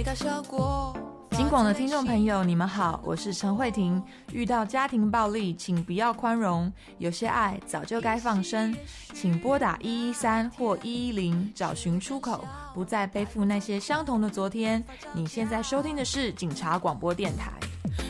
美的效果。 警广的听众朋友，你们好，我是陈慧婷。遇到家庭暴力，请不要宽容，有些爱早就该放生，请拨打113或110找寻出口，不再背负那些相同的昨天。你现在收听的是警察广播电台。